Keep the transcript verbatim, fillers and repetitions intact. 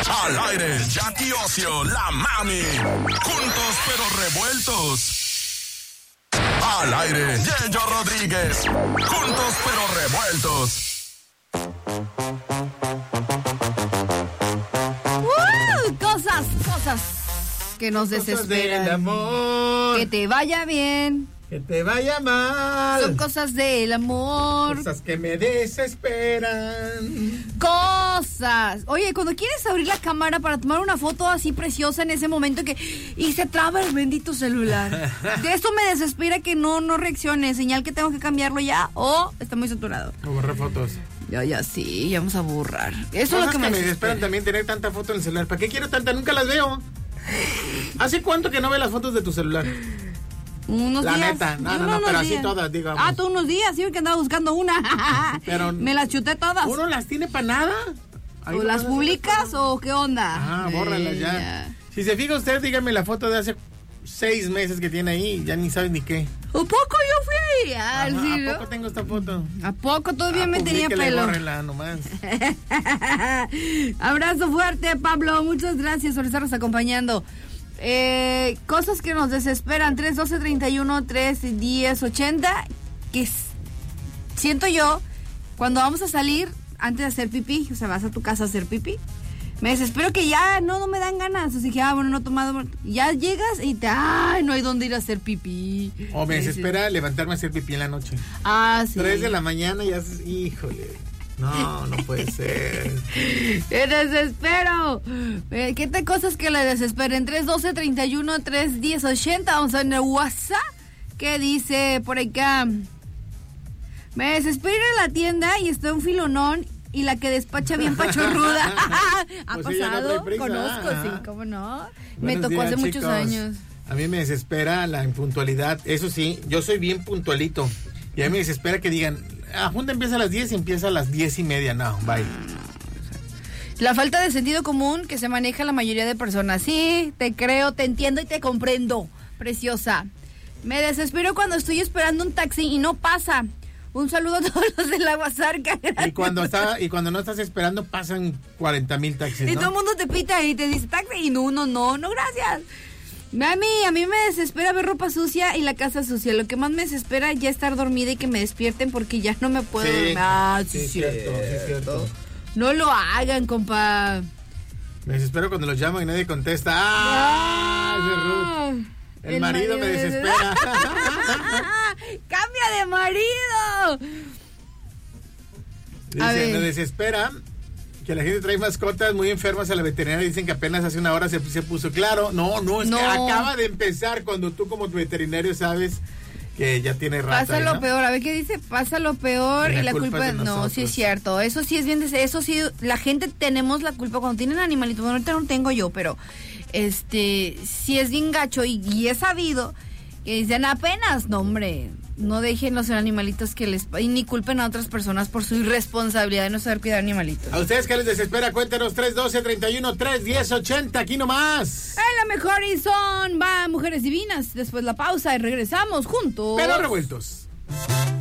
Al aire, Jackie Ocio, la mami. Juntos pero revueltos. Al aire, Yello Rodríguez. Juntos pero revueltos. Uh, cosas, cosas que nos desesperan. Del amor. Que te vaya bien. Que te vaya mal. Son cosas del amor. Cosas que me desesperan. Cosas. Oye, cuando quieres abrir la cámara para tomar una foto así preciosa en ese momento que y se traba el bendito celular. De eso me desespera que no, no reaccione. Señal que tengo que cambiarlo ya o está muy saturado. O borrar fotos. Ya, ya sí, ya vamos a borrar. Eso es lo que, que me me desespera. desesperan también tener tanta foto en el celular. ¿Para qué quiero tanta? Nunca las veo. ¿Hace cuánto que no ve las fotos de tu celular? Unos la días. neta, no, Yo no, no, unos pero días. así todas, digamos. Ah, tú unos días, sí, que andaba buscando una. Pero me las chuté todas. ¿Uno las tiene para nada? ¿O las publicas o qué onda? Ah, bórralas Eh, ya. ya. Si se fija usted, dígame la foto de hace seis meses que tiene ahí, ya ni sabes ni qué. ¿A poco yo fui ahí? Ajá, ¿Sí, ¿A no? poco tengo esta foto? ¿A poco todavía Ah, me tenía publíquela y pelo? bórrela nomás. Abrazo fuerte, Pablo. Muchas gracias por estarnos acompañando. Eh, cosas que nos desesperan. tres doce treinta y uno, tres diez ochenta. Que es- siento yo, cuando vamos a salir, antes de hacer pipí, o sea, vas a tu casa a hacer pipí, me desespero que ya no, no me dan ganas. Así que, ah, bueno, no he tomado. Ya llegas y te, ay, no hay dónde ir a hacer pipí. O me Sí, desespera levantarme a hacer pipí en la noche. Ah, sí. Tres de la mañana y haces, híjole. No, no puede ser. ¡Te desespero! Eh, ¿Qué te cosas que le desesperen? tres doce treinta y uno, tres diez ochenta. Vamos a ver en el WhatsApp. ¿Qué dice por acá? Me desespero ir a la tienda y está un filonón y la que despacha bien pachorruda. ¿Ha Pues ella no pasado? trae prisa. Conozco, Ajá. sí, ¿cómo no? Buenos Me tocó días, hace muchos chicos. años. A mí me desespera la impuntualidad. Eso sí, yo soy bien puntualito. Y a mí me desespera que digan, la junta empieza a las diez y empieza a las diez y media. No, bye. La falta de sentido común que se maneja la mayoría de personas. Sí, te creo, te entiendo y te comprendo, preciosa. Me desespero cuando estoy esperando un taxi y no pasa. Un saludo a todos los de la Guasarca. Y cuando está, y cuando no estás esperando pasan cuarenta mil taxis, Y ¿no? todo el mundo te pita y te dice taxi y no, no, no, no, gracias. Mami, a mí me desespera ver ropa sucia y la casa sucia. Lo que más me desespera es ya estar dormida y que me despierten porque ya no me puedo Sí, dormir. Ah, sí, sí, es cierto, sí, es cierto. No lo hagan, compa. Me desespero cuando los llamo y nadie contesta. ¡Ah! Ese Ruth. El, El marido, marido me de- desespera. ¡Cambia de marido! A Dice, ver. me desespera que la gente trae mascotas muy enfermas a la veterinaria. Dicen que apenas hace una hora se, se puso claro. No, no, es No. que acaba de empezar cuando tú como tu veterinario sabes que ya tiene rato. Pasa ahí, lo ¿no? peor, a ver qué dice, pasa lo peor Y y la la culpa culpa, es de no, nosotros. sí es cierto, eso sí es bien, de- eso sí, la gente tenemos la culpa cuando tienen animalitos, bueno, ahorita no tengo yo, pero este, sí es bien gacho y, y es sabido que dicen apenas, no hombre, no dejen los animalitos que les, y ni culpen a otras personas por su irresponsabilidad de no saber cuidar animalitos. ¿A ustedes qué les desespera? Cuéntanos tres doce treinta y uno, tres diez ochenta, aquí nomás. En la mejor y son, va, Mujeres Divinas, después la pausa y regresamos juntos. Pero revueltos.